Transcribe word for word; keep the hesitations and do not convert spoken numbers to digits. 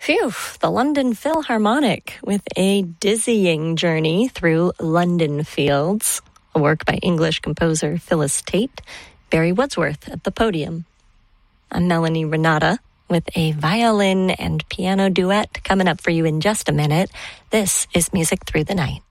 Phew, the London Philharmonic with a dizzying journey through London Fields, a work by English composer Phyllis Tate, Barry Wordsworth at the podium. I'm Melanie Renata with a violin and piano duet coming up for you in just a minute. This is Music Through the Night.